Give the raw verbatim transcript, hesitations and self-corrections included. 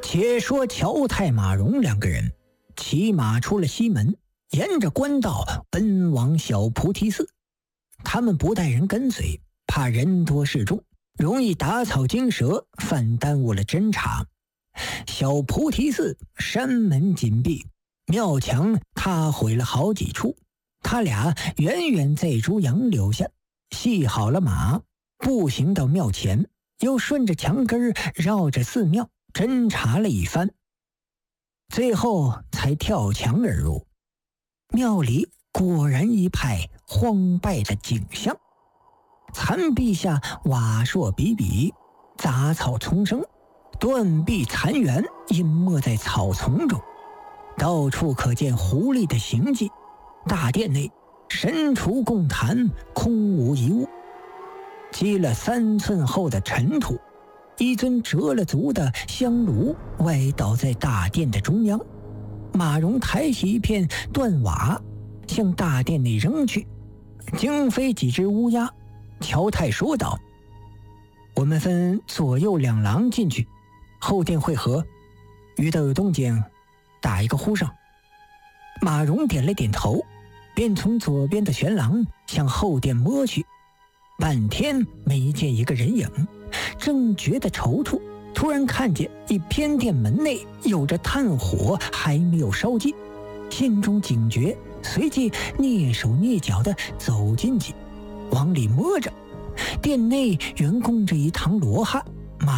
且说乔太、马荣两个人骑马出了西门，沿着官道奔往小菩提寺。他们不带人跟随，怕人多势众，容易打草惊蛇，反耽误了侦查。小菩提寺山门紧闭，庙墙塌毁了好几处。他俩远远在猪羊留下，系好了马，步行到庙前，又顺着墙根绕着寺庙侦查了一番，最后才跳墙而入。庙里果然一派荒败的景象，残壁下瓦砾比比，杂草丛生，断壁残垣隐没在草丛中，到处可见狐狸的行迹。大殿内神厨供坛，空无一物，积了三寸厚的尘土。一尊折了足的香炉歪倒在大殿的中央。马荣抬起一片断瓦向大殿内扔去，惊飞几只乌鸦。乔太说道：我们分左右两廊进去，后殿会合，遇到有动静打一个呼声。马荣点了点头，便从左边的悬廊向后殿摸去，半天没见一个人影，正觉得踌躇，突然看见一偏殿门内有着炭火还没有烧尽，心中警觉，随即蹑手蹑脚地走进去，往里摸着。殿内原供着一堂罗汉，